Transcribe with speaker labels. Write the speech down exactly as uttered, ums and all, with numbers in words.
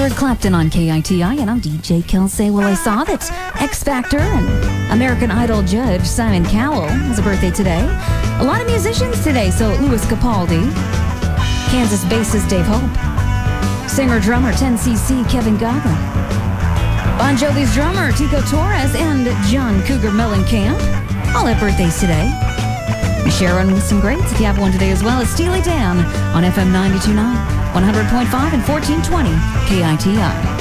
Speaker 1: Eric Clapton on K I T I, and I'm D J Kelsey. Well, I saw that X Factor and American Idol judge Simon Cowell has a birthday today. A lot of musicians today, so Louis Capaldi, Kansas bassist Dave Hope, singer-drummer ten C C Kevin Godley, Bon Jovi's drummer Tico Torres, and John Cougar Mellencamp all have birthdays today. Sharon with some greats if you have one today as well as Steely Dan on F M ninety-two point nine, one hundred point five, and fourteen twenty K I T I.